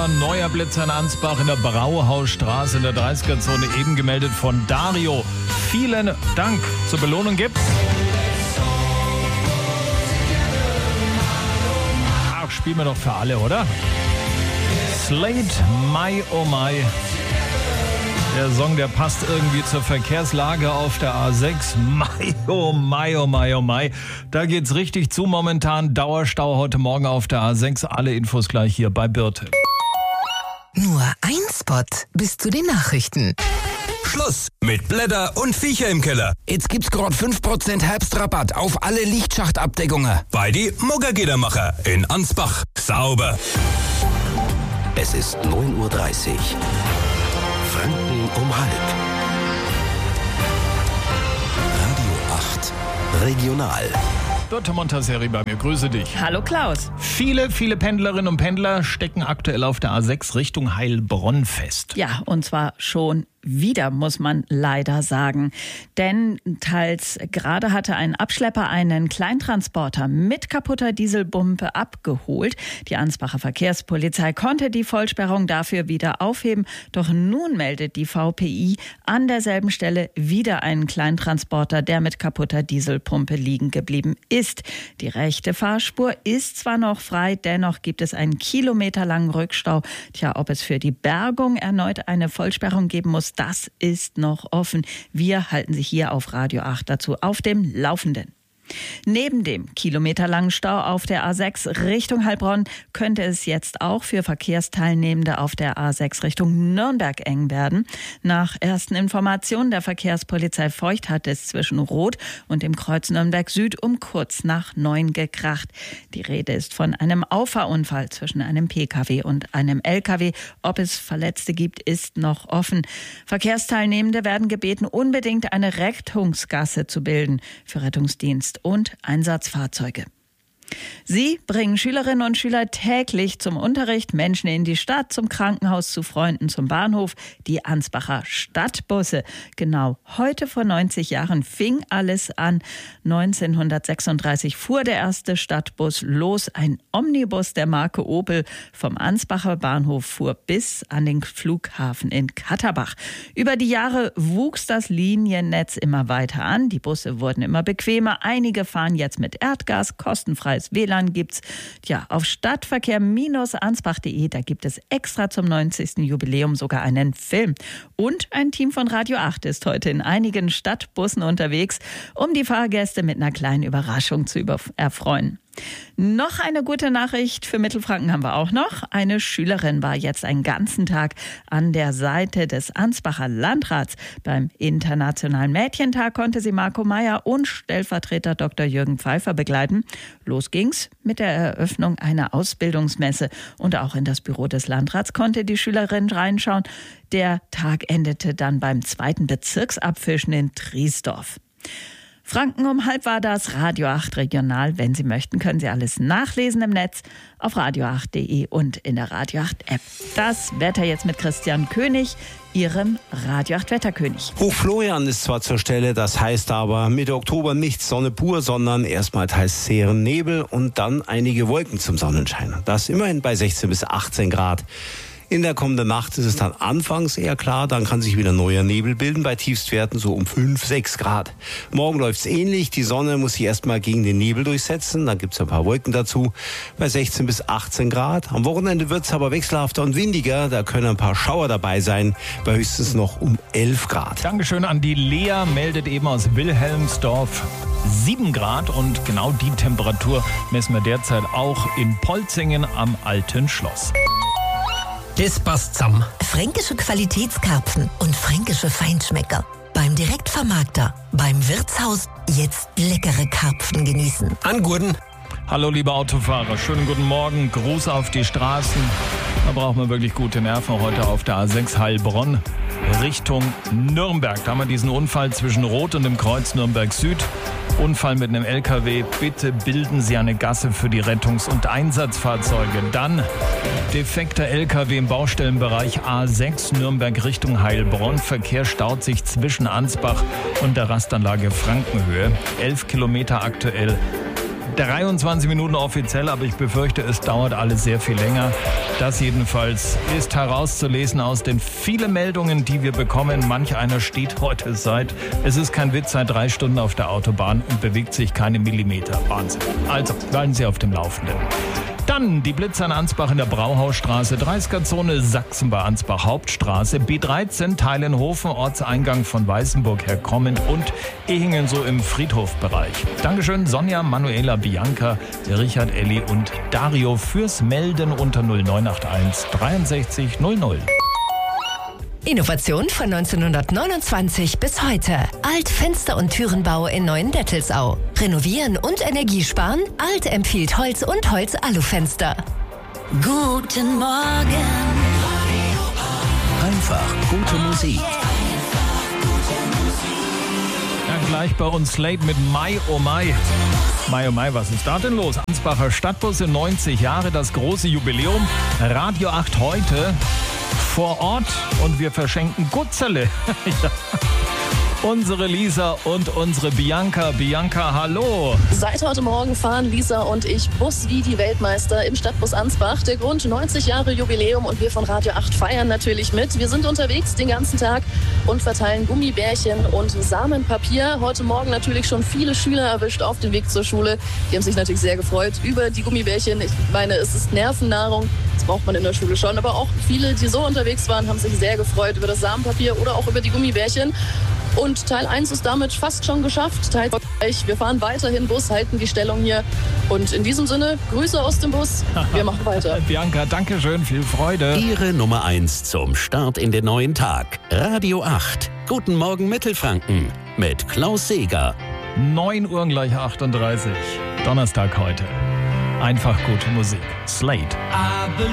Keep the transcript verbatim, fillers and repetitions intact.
neuer Blitzer in Ansbach in der Brauhausstraße in der dreißiger-Zone, eben gemeldet von Dario. Vielen Dank. Zur Belohnung gibt's... Ach, spielen wir doch für alle, oder? Slate, My Oh My. Der Song, der passt irgendwie zur Verkehrslage auf der A sechs. My oh my oh my oh my. Da geht's richtig zu momentan. Dauerstau heute Morgen auf der A sechs. Alle Infos gleich hier bei Birte. Nur ein Spot bis zu den Nachrichten. Schluss mit Blätter und Viecher im Keller. Jetzt gibt's gerade fünf Prozent Herbstrabatt auf alle Lichtschachtabdeckungen. Bei die Muggergidermacher in Ansbach. Sauber. Es ist neun Uhr dreißig. Franken um halb. Radio acht. Regional. Birte Montaseri bei mir, grüße dich. Hallo Klaus. Viele, viele Pendlerinnen und Pendler stecken aktuell auf der A sechs Richtung Heilbronn fest. Ja, und zwar schon wieder, muss man leider sagen. Denn teils gerade hatte ein Abschlepper einen Kleintransporter mit kaputter Dieselpumpe abgeholt. Die Ansbacher Verkehrspolizei konnte die Vollsperrung dafür wieder aufheben. Doch nun meldet die V P I an derselben Stelle wieder einen Kleintransporter, der mit kaputter Dieselpumpe liegen geblieben ist. Die rechte Fahrspur ist zwar noch frei, dennoch gibt es einen kilometerlangen Rückstau. Tja, ob es für die Bergung erneut eine Vollsperrung geben muss, das ist noch offen. Wir halten Sie hier auf Radio acht dazu auf dem Laufenden. Neben dem kilometerlangen Stau auf der A sechs Richtung Heilbronn könnte es jetzt auch für Verkehrsteilnehmende auf der A sechs Richtung Nürnberg eng werden. Nach ersten Informationen der Verkehrspolizei Feucht hat es zwischen Rot und dem Kreuz Nürnberg Süd um kurz nach neun gekracht. Die Rede ist von einem Auffahrunfall zwischen einem P K W und einem L K W. Ob es Verletzte gibt, ist noch offen. Verkehrsteilnehmende werden gebeten, unbedingt eine Rettungsgasse zu bilden für Rettungsdienst und Einsatzfahrzeuge. Sie bringen Schülerinnen und Schüler täglich zum Unterricht, Menschen in die Stadt, zum Krankenhaus, zu Freunden, zum Bahnhof. Die Ansbacher Stadtbusse. Genau heute vor neunzig Jahren fing alles an. neunzehnhundertsechsunddreißig fuhr der erste Stadtbus los. Ein Omnibus der Marke Opel vom Ansbacher Bahnhof fuhr bis an den Flughafen in Katterbach. Über die Jahre wuchs das Liniennetz immer weiter an. Die Busse wurden immer bequemer. Einige fahren jetzt mit Erdgas, kostenfrei. W L A N gibt's. Tja, auf stadtverkehr Bindestrich ansbach punkt de, da gibt es extra zum neunzigsten Jubiläum sogar einen Film. Und ein Team von Radio acht ist heute in einigen Stadtbussen unterwegs, um die Fahrgäste mit einer kleinen Überraschung zu erfreuen. Noch eine gute Nachricht für Mittelfranken haben wir auch noch. Eine Schülerin war jetzt einen ganzen Tag an der Seite des Ansbacher Landrats. Beim Internationalen Mädchentag konnte sie Marco Meyer und Stellvertreter Doktor Jürgen Pfeiffer begleiten. Los ging's mit der Eröffnung einer Ausbildungsmesse. Und auch in das Büro des Landrats konnte die Schülerin reinschauen. Der Tag endete dann beim zweiten Bezirksabfischen in Triesdorf. Franken um halb war das, Radio acht Regional. Wenn Sie möchten, können Sie alles nachlesen im Netz auf radio acht punkt de und in der Radio acht App. Das Wetter jetzt mit Christian König, Ihrem Radio acht Wetterkönig. Hoch Florian ist zwar zur Stelle, das heißt aber Mitte Oktober nicht Sonne pur, sondern erstmal teils zähen Nebel und dann einige Wolken zum Sonnenschein. Das immerhin bei sechzehn bis achtzehn Grad. In der kommenden Nacht ist es dann anfangs eher klar, dann kann sich wieder neuer Nebel bilden, bei Tiefstwerten so um fünf, sechs Grad. Morgen läuft's ähnlich, die Sonne muss sich erstmal gegen den Nebel durchsetzen, dann gibt's ein paar Wolken dazu, bei sechzehn bis achtzehn Grad. Am Wochenende wird's aber wechselhafter und windiger, da können ein paar Schauer dabei sein, bei höchstens noch um elf Grad. Dankeschön an die Lea, meldet eben aus Wilhelmsdorf. sieben Grad und genau die Temperatur messen wir derzeit auch in Polzingen am Alten Schloss. Das passt zusammen. Fränkische Qualitätskarpfen und fränkische Feinschmecker. Beim Direktvermarkter, beim Wirtshaus, jetzt leckere Karpfen genießen. An Gurden. Hallo liebe Autofahrer, schönen guten Morgen, Gruß auf die Straßen. Da braucht man wirklich gute Nerven heute auf der A sechs Heilbronn Richtung Nürnberg. Da haben wir diesen Unfall zwischen Rot und dem Kreuz Nürnberg Süd. Unfall mit einem L K W. Bitte bilden Sie eine Gasse für die Rettungs- und Einsatzfahrzeuge. Dann defekter L K W im Baustellenbereich A sechs Nürnberg Richtung Heilbronn. Verkehr staut sich zwischen Ansbach und der Rastanlage Frankenhöhe. Elf Kilometer aktuell. dreiundzwanzig Minuten offiziell, aber ich befürchte, es dauert alles sehr viel länger. Das jedenfalls ist herauszulesen aus den vielen Meldungen, die wir bekommen. Manch einer steht heute seit, es ist kein Witz, seit drei Stunden auf der Autobahn und bewegt sich keine Millimeter. Wahnsinn. Also, bleiben Sie auf dem Laufenden. Dann die Blitzer in Ansbach in der Brauhausstraße, dreißiger-Zone Sachsen bei Ansbach Hauptstraße, B dreizehn Teilenhofen, Ortseingang von Weißenburg her kommend und Ehingen so im Friedhofbereich. Dankeschön Sonja, Manuela, Bianca, Richard, Elli und Dario fürs Melden unter null neun acht eins dreiundsechzig null null. Innovation von neunzehnhundertneunundzwanzig bis heute. Alt Fenster- und Türenbau in Neuendettelsau. Renovieren und Energiesparen? Alt empfiehlt Holz und Holz-Alufenster. Guten Morgen. Einfach gute Musik. Ja, gleich bei uns Slate mit Mai oh Mai. Mai oh Mai, was ist da denn los? Ansbacher Stadtbusse, neunzig Jahre, das große Jubiläum. Radio acht heute vor Ort und wir verschenken Gutzerle. Ja. Unsere Lisa und unsere Bianca. Bianca, hallo. Seit heute Morgen fahren Lisa und ich Bus wie die Weltmeister im Stadtbus Ansbach. Der Grund neunzig Jahre Jubiläum und wir von Radio acht feiern natürlich mit. Wir sind unterwegs den ganzen Tag und verteilen Gummibärchen und Samenpapier. Heute Morgen natürlich schon viele Schüler erwischt auf dem Weg zur Schule. Die haben sich natürlich sehr gefreut über die Gummibärchen. Ich meine, es ist Nervennahrung. Das braucht man in der Schule schon. Aber auch viele, die so unterwegs waren, haben sich sehr gefreut über das Samenpapier oder auch über die Gummibärchen. Und Teil eins ist damit fast schon geschafft. Teil zwei, wir fahren weiterhin Bus, halten die Stellung hier. Und in diesem Sinne, Grüße aus dem Bus. Wir machen weiter. Bianca, danke schön, viel Freude. Ihre Nummer eins zum Start in den neuen Tag. Radio acht. Guten Morgen Mittelfranken mit Klaus Seeger. neun Uhr gleich achtunddreißig. Donnerstag heute. Einfach gute Musik. Slate.